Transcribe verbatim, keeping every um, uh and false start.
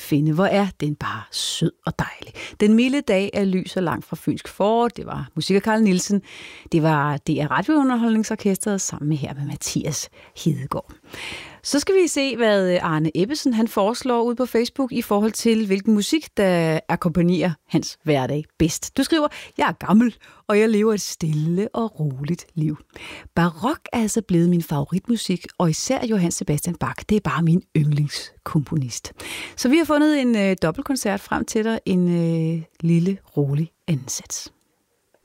finde. Hvor er den bare sød og dejlig. Den milde dag er lys og langt fra fynsk forår. Det var musik af Carl Nielsen. Det var D R Radiounderholdningsorkestret sammen med her med Mathias Hedegaard. Så skal vi se, hvad Arne Ebbesen han foreslår ud på Facebook i forhold til, hvilken musik, der akkompagnerer hans hverdag bedst. Du skriver, jeg er gammel, og jeg lever et stille og roligt liv. Barok er altså blevet min favoritmusik, og især Johann Sebastian Bach, det er bare min yndlingskomponist. Så vi har fundet en øh, dobbeltkoncert frem til dig, en øh, lille, rolig andensats.